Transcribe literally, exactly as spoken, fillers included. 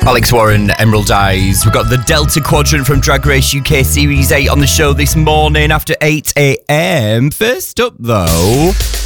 Alex Warren, Emerald Eyes. We've got the Delta Quadrant from Drag Race U K Series eight on the show this morning after eight a.m. First up, though,